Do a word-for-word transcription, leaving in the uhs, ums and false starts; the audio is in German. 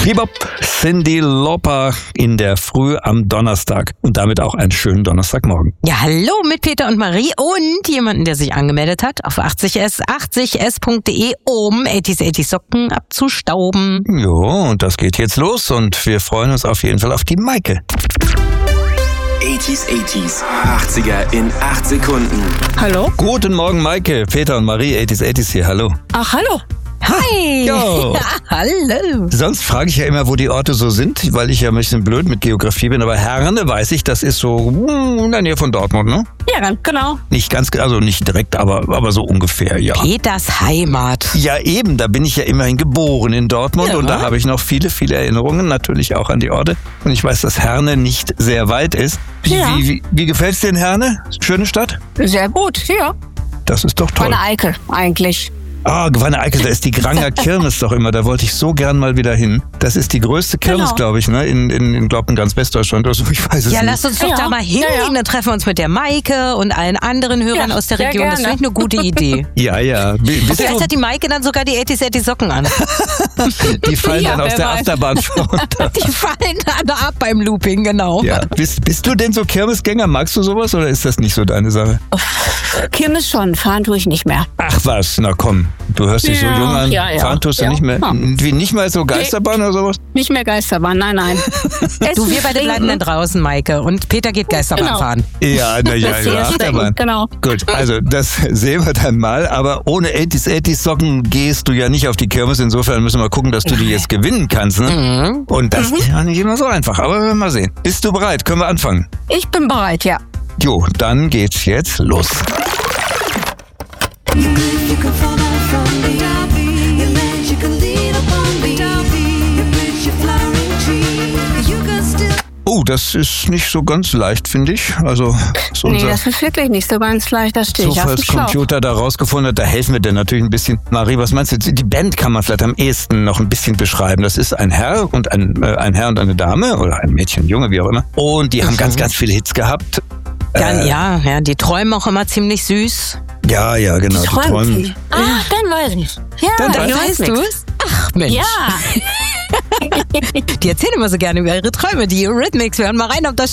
Bebop, Cyndi Lauper in der Früh am Donnerstag und damit auch einen schönen Donnerstagmorgen. Ja, hallo mit Peter und Marie und jemanden, der sich angemeldet hat auf achtzig s, achtzig s punkt de, um achtzig achtzig Socken abzustauben. Jo, und das geht jetzt los und wir freuen uns auf jeden Fall auf die Maike. achtzig achtzig, achtziger in acht Sekunden. Hallo? Guten Morgen, Maike, Peter und Marie, achtzig achtzig hier, hallo. Ach, hallo. Hi! Jo. Ja, hallo! Sonst frage ich ja immer, wo die Orte so sind, weil ich ja ein bisschen blöd mit Geografie bin, aber Herne weiß ich, das ist so in der Nähe von Dortmund, ne? Ja, genau. Nicht ganz, also nicht direkt, aber, aber so ungefähr, ja. Peters Heimat. Ja eben, da bin ich ja immerhin geboren in Dortmund Ja. und da habe ich noch viele, viele Erinnerungen, natürlich auch an die Orte. Und ich weiß, dass Herne nicht sehr weit ist. Wie, Ja. wie, wie, wie gefällt's dir in Herne? Schöne Stadt? Sehr gut, ja. Das ist doch toll. Meine Eike, eigentlich. Ah, Gewanne Eickel, da ist die Granger Kirmes doch immer, da wollte ich so gern mal wieder hin. Das ist die größte Kirmes, Genau. glaube ich, ne? In, in, in, glaub, in ganz Westdeutschland oder so, ich weiß es Ja, nicht. lass uns doch Ja. da mal hin. Ja, ja. Dann treffen wir uns mit der Maike und allen anderen Hörern Ja, aus der sehr Region. Das gerne. finde ich eine gute Idee. Ja, ja. B- Bist Vielleicht du, hat die Maike dann sogar die achtzig achtzig Socken an. die fallen Ja, dann aus wer der weiß. Achterbahn runter. Die fallen dann ab beim Looping, genau. Ja. Bist, bist du denn so Kirmesgänger? Magst du sowas oder ist das nicht so deine Sache? Kirmes schon, fahren tue ich nicht mehr. Ach was, na komm, du hörst dich so Ja, jung an. ja, ja. Fahren tust du Ja. nicht mehr? Ja. Wie, nicht mal so Geisterbahn oder sowas? Nicht mehr Geisterbahn, nein, nein. Du, wir beide bleiben dann draußen, Maike. Und Peter geht Geisterbahn Genau. fahren. Ja, na ja, Das ja, erste, Achterbahn. genau. Gut, also das sehen wir dann mal, aber ohne achtzig achtzig Socken gehst du ja nicht auf die Kirmes, insofern müssen wir gucken, dass du die jetzt gewinnen kannst. Ne? Und das ist ja nicht immer so einfach, aber wir werden mal sehen. Bist du bereit? Können wir anfangen? Ich bin bereit, ja. Jo, dann geht's jetzt los. You can fall down from the Derby. Your legs you can lean upon the Derby. You bridge your flowering tree. You can still. Oh, das ist nicht so ganz leicht, finde ich. Also ist Nee, unser das ist wirklich nicht so ganz leicht, das stehe ich auf dem Schlauch. Zufallscomputer da rausgefunden hat, da helfen wir dir natürlich ein bisschen. Marie, was meinst du? Die Band kann man vielleicht am ehesten noch ein bisschen beschreiben. Das ist ein Herr und ein, äh, ein Herr und eine Dame oder ein Mädchen, Junge, wie auch immer. Und die haben ganz, ganz viele Hits gehabt. Dann, Äh, ja, ja, die träumen auch immer ziemlich süß. Ja, ja, genau. Die Träumt träumen. sie. Ah, dann weiß ich. Ja, Dann dann weiß weiß Weißt du nix. es? Ach, Mensch. Ja. Die erzählen immer so gerne über ihre Träume, die Eurythmics. Wir hören mal rein, ob das